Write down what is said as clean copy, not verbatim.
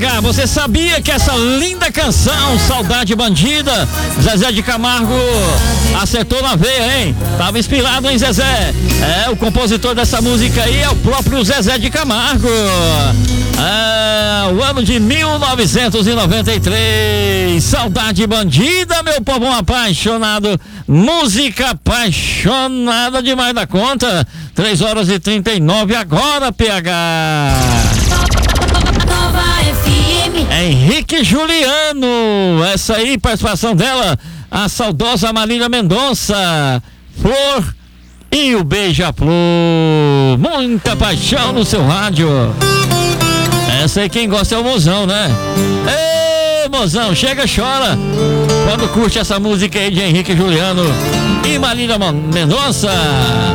PH, você sabia que essa linda canção, Saudade Bandida, Zezé de Camargo acertou na veia, hein? Tava inspirado em Zezé. O compositor dessa música aí é o próprio Zezé de Camargo. O ano de 1993. Saudade Bandida, meu povão apaixonado. Música apaixonada demais da conta. 3h39 agora, PH. Henrique Juliano, essa aí, participação dela, a saudosa Marília Mendonça, Flor e o Beija-Flor. Muita paixão no seu rádio. Essa aí quem gosta é o Mozão, né? Ei, Mozão, chega, chora quando curte essa música aí de Henrique Juliano e Marília Mendonça.